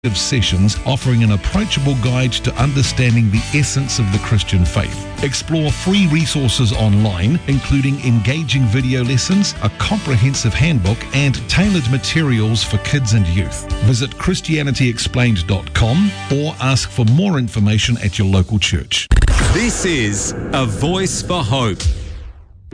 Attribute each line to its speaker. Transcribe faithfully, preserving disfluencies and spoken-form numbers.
Speaker 1: sessions offering an approachable guide to understanding the essence of the Christian faith. Explore free resources online, including engaging video lessons, a comprehensive handbook, and tailored materials for kids and youth. Visit Christianity Explained dot com or ask for more information at your local church.
Speaker 2: This is A Voice for Hope